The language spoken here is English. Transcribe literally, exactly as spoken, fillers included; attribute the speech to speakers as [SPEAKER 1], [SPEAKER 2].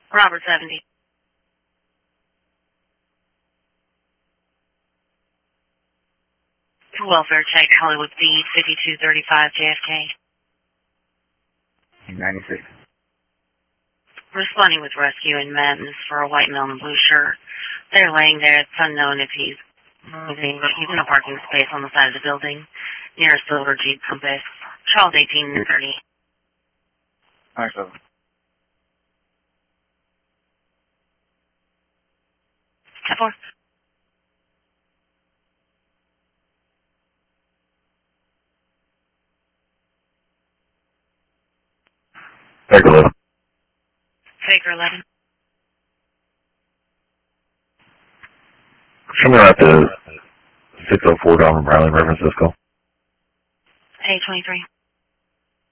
[SPEAKER 1] Robert seventy. Welfare check, Hollywood B, fifty-two thirty-five J F K.
[SPEAKER 2] ninety-six.
[SPEAKER 1] Responding with rescue in Madness for a white male in a blue shirt. They're laying there. It's unknown if he's moving, but he's in a parking space on the side of the building near a silver Jeep Compass. Charles eighteen thirty.
[SPEAKER 2] Alright, so.
[SPEAKER 1] ten four.
[SPEAKER 2] Faker eleven.
[SPEAKER 1] Faker eleven.
[SPEAKER 2] Show me right to six oh four down from Riley, San Francisco.
[SPEAKER 1] A twenty-three.